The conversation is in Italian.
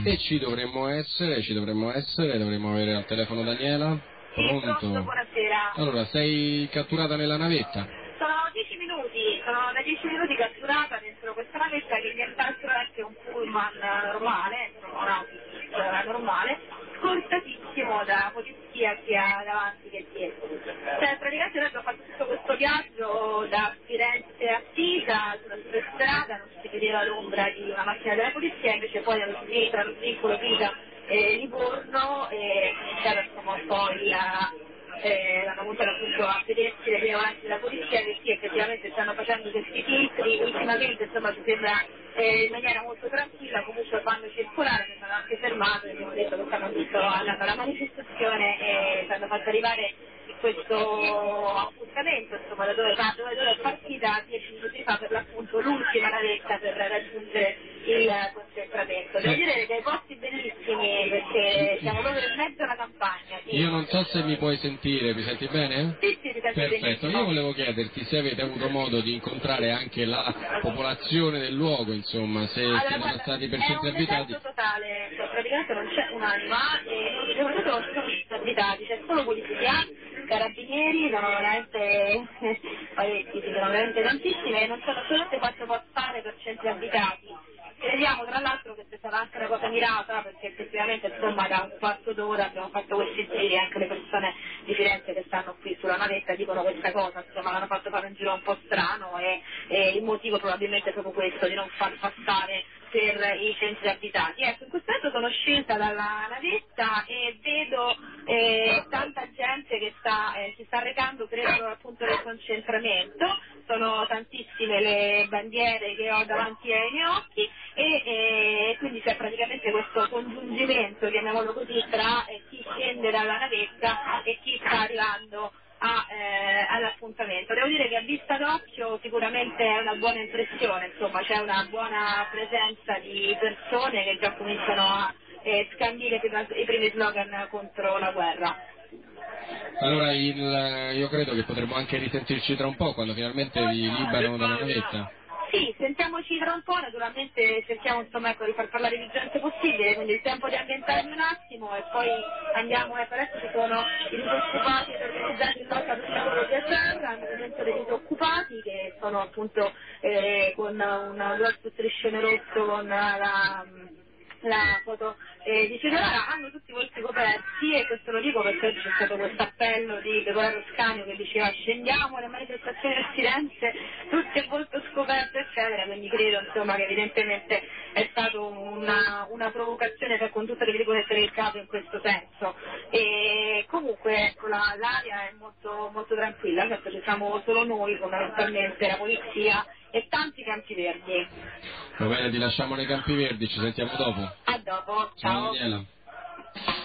E dovremmo dovremmo avere al telefono Daniela. Sì, pronto, buonasera. Allora, sei catturata nella navetta? Sono da 10 minuti catturata dentro questa navetta che nient'altro è che un pullman normale, insomma un autobus normale, scortatissimo da polizia sia davanti che dietro. Cioè praticamente noi abbiamo fatto tutto questo viaggio da Firenze a Pisa, sulla strada, non si vedeva l'ombra di una macchina della polizia, invece poi tra lo svincolo Pisa e Livorno iniziato insomma un po' l'hanno avuto appunto a vedersi le prime avanti della polizia che sì, effettivamente stanno facendo questi filtri, ultimamente insomma si sembra in maniera molto tranquilla, comunque fanno circolare, mi hanno anche fermato e abbiamo detto che stanno tutto andando alla manifestazione e ci hanno fatto arrivare questo appuntamento, insomma da dove è partita 10 minuti fa per l'appunto l'ultima navetta per raggiungere il concentramento. Devo dire che dei posti bellissimi perché siamo proprio in mezzo alla campagna. Sì. Io non so se mi puoi sentire, mi senti bene? Sì, ti sento Perfetto, benissimo. io volevo chiederti se avete avuto modo di incontrare anche la popolazione del luogo, insomma, se Allora, siete guarda, stati per è centri un abitati. deserto totale, cioè praticamente non c'è un'anima e soprattutto non ci sono centri abitati, c'è solo polizia, carabinieri, sono veramente parecchi, sì, sono veramente tantissimi e non sono assolutamente quattro postare per centri abitati. Crediamo tra l'altro che sia stata anche una cosa mirata perché effettivamente insomma da un quarto d'ora abbiamo fatto questi giri, anche le persone di Firenze che stanno qui sulla navetta dicono questa cosa, insomma l'hanno fatto fare un giro un po' strano e il motivo probabilmente è proprio questo, di non far passare per i centri abitati. Ecco, in questo momento sono scesa dalla navetta e vedo tanta gente che si sta recando credo appunto nel concentramento, sono tantissime le bandiere che ho davanti ai miei occhi e quindi c'è praticamente questo congiungimento, chiamiamolo così, tra chi scende dalla navetta e chi sta arrivando all'appuntamento. Devo dire che a vista d'occhio sicuramente è una buona impressione, insomma c'è una buona presenza di persone che già cominciano a scandire i primi slogan contro la guerra. Allora io credo che potremo anche risentirci tra un po' quando finalmente vi liberano dalla navetta. Sì, sentiamoci tra un po', naturalmente cerchiamo insomma ecco, di far parlare il più gente possibile, quindi il tempo di ambientarmi un attimo e poi andiamo, adesso ci sono i disoccupati organizzati in lotta per il lavoro di terra, il movimento dei disoccupati che sono appunto con un grosso striscione rosso con la foto di Cedolare, hanno tutti i volti coperti e questo lo dico perché oggi c'è stato questo appello di Decorato Scanio che diceva scendiamo alle manifestazioni del Firenze tutti a volto scoperto eccetera, quindi credo insomma che evidentemente è stata una provocazione con tutte le virgolette del caso in questo senso e comunque ecco, l'aria è molto, molto tranquilla, certo ci siamo solo noi fondamentalmente, la polizia e tanti campi verdi. Va bene, ti lasciamo nei Campi Verdi, ci sentiamo dopo. A dopo, Ciao ciao. Daniela.